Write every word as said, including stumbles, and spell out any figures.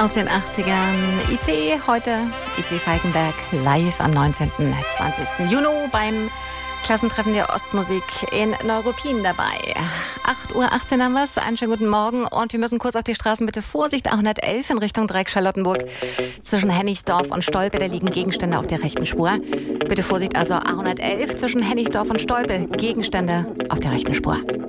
Aus den achtzigern I C, heute I C Falkenberg live am neunzehnten und zwanzigsten Juni beim Klassentreffen der Ostmusik in Neuruppin dabei. acht Uhr achtzehn haben wir es, einen schönen guten Morgen und wir müssen kurz auf die Straßen, bitte Vorsicht, A hundertelf in Richtung Dreieck Charlottenburg. Zwischen Hennigsdorf und Stolpe, da liegen Gegenstände auf der rechten Spur. Bitte Vorsicht, also A hundertelf zwischen Hennigsdorf und Stolpe, Gegenstände auf der rechten Spur.